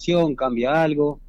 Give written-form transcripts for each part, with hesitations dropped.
programación? ¿Cambia algo?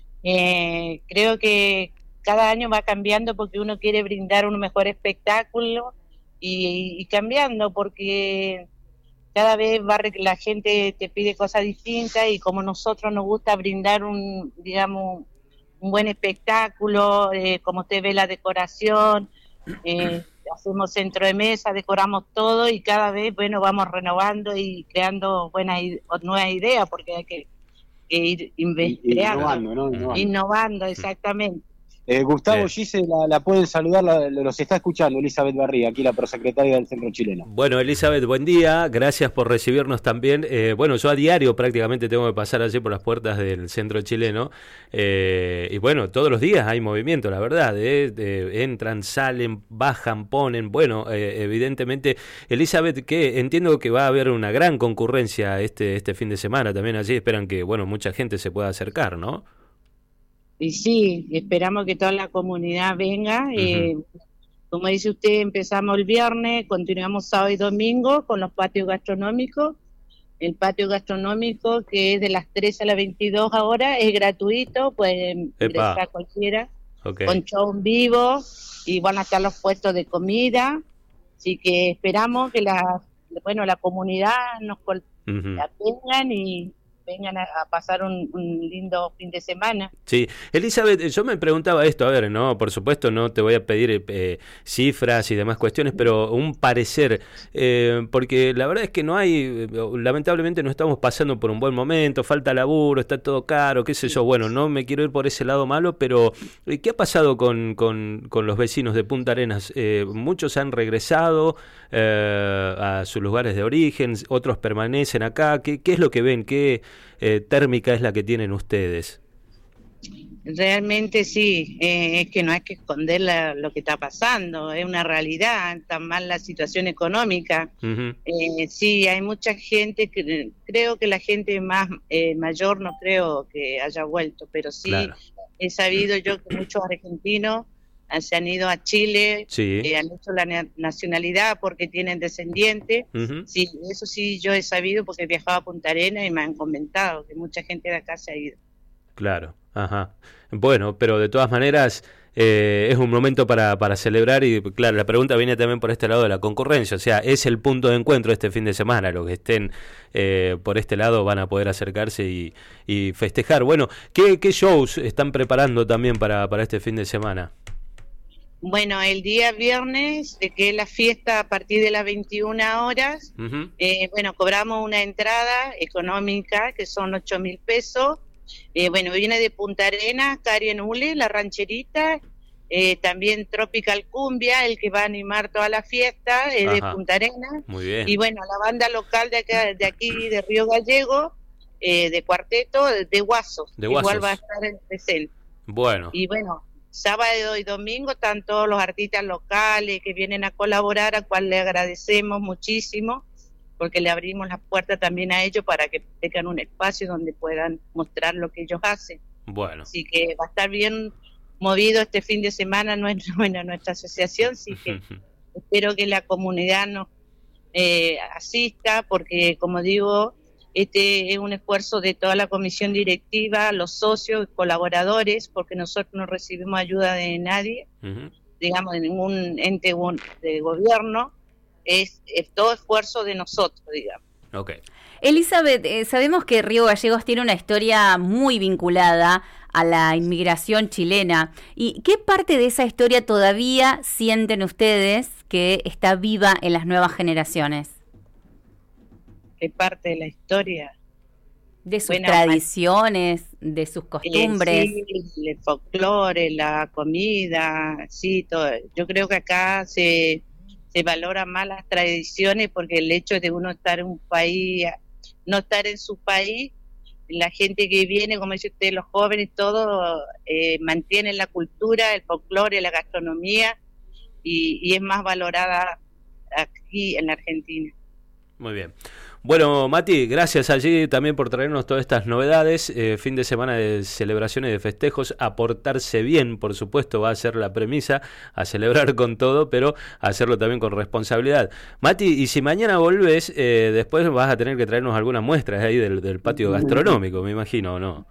Creo que cada año va cambiando porque uno quiere brindar un mejor espectáculo y cambiando porque cada vez la gente te pide cosas distintas y como nosotros nos gusta brindar digamos, un buen espectáculo, como usted ve la decoración, hacemos centro de mesa, decoramos todo y cada vez, bueno, vamos renovando y creando nuevas ideas porque hay que ir creando, Innovando, ¿no? innovando exactamente. Gustavo Gise, la pueden saludar, los está escuchando Elizabeth Barría, aquí la prosecretaria del Centro Chileno. Bueno, Elizabeth, buen día, gracias por recibirnos también. Bueno, yo a diario prácticamente tengo que pasar allí por las puertas del Centro Chileno, y bueno, todos los días hay movimiento, la verdad, entran, salen, bajan, ponen, bueno, evidentemente, Elizabeth, que entiendo que va a haber una gran concurrencia este fin de semana, también allí esperan que, bueno, mucha gente se pueda acercar, ¿no? Y sí, esperamos que toda la comunidad venga. Como dice usted, empezamos el viernes, continuamos sábado y domingo con los patios gastronómicos. El patio gastronómico, que es de las 13 a las 22 horas, es gratuito, puede ingresar cualquiera, con show en vivo, y van a estar los puestos de comida. Así que esperamos que la comunidad la tengan y vengan a pasar un lindo fin de semana. Sí, Elizabeth, yo me preguntaba esto, a ver, no, por supuesto no te voy a pedir cifras y demás cuestiones, pero un parecer, porque la verdad es que no hay, lamentablemente no estamos pasando por un buen momento, falta laburo, está todo caro, qué sé yo, bueno, no me quiero ir por ese lado malo, pero ¿qué ha pasado con los vecinos de Punta Arenas? Muchos han regresado a sus lugares de origen, otros permanecen acá, ¿qué es lo que ven? ¿Qué térmica es la que tienen ustedes? Realmente sí, es que no hay que esconder lo que está pasando, es una realidad, tan mal la situación económica. Sí, hay mucha gente, creo que la gente más mayor no creo que haya vuelto, pero sí, claro. He sabido yo que muchos argentinos se han ido a Chile, han hecho la nacionalidad porque tienen descendientes. Sí, eso sí yo he sabido porque he viajado a Punta Arenas y me han comentado que mucha gente de acá se ha ido. Claro, ajá. Bueno, pero de todas maneras es un momento para celebrar y claro, la pregunta viene también por este lado de la concurrencia, o sea, es el punto de encuentro este fin de semana, los que estén por este lado van a poder acercarse y festejar. Bueno, ¿qué shows están preparando también para este fin de semana? Bueno, el día viernes, que es la fiesta a partir de las 21 horas, bueno, cobramos una entrada económica que son 8.000 pesos. Bueno, viene de Punta Arenas, Karien Ule, La Rancherita, también Tropical Cumbia, el que va a animar toda la fiesta, es de Punta Arenas. Muy bien. Y bueno, la banda local de aquí de Río Gallego, de cuarteto, de Guasos, igual va a estar en presente. Bueno. Y bueno, sábado y domingo están todos los artistas locales que vienen a colaborar, a cual le agradecemos muchísimo, porque le abrimos las puertas también a ellos para que tengan un espacio donde puedan mostrar lo que ellos hacen. Bueno. Así que va a estar bien movido este fin de semana nuestra asociación, así que espero que la comunidad nos asista, porque como digo, este es un esfuerzo de toda la comisión directiva, los socios, colaboradores, porque nosotros no recibimos ayuda de nadie, digamos, de ningún ente de gobierno, es todo esfuerzo de nosotros, digamos. Okay. Elizabeth, sabemos que Río Gallegos tiene una historia muy vinculada a la inmigración chilena. ¿Y qué parte de esa historia todavía sienten ustedes que está viva en las nuevas generaciones? ¿Qué parte de la historia? De sus tradiciones, de sus costumbres. Sí, el folclore, la comida, sí, todo. Yo creo que acá se valora más las tradiciones porque el hecho de uno estar en un país, no estar en su país, la gente que viene, como dice usted, los jóvenes, todos mantienen la cultura, el folclore, la gastronomía y es más valorada aquí en la Argentina. Muy bien. Bueno, Mati, gracias allí también por traernos todas estas novedades. Fin de semana de celebraciones, de festejos, a portarse bien, por supuesto, va a ser la premisa, a celebrar con todo, pero a hacerlo también con responsabilidad. Mati, y si mañana volves, después vas a tener que traernos algunas muestras ahí del patio gastronómico, me imagino, ¿o no?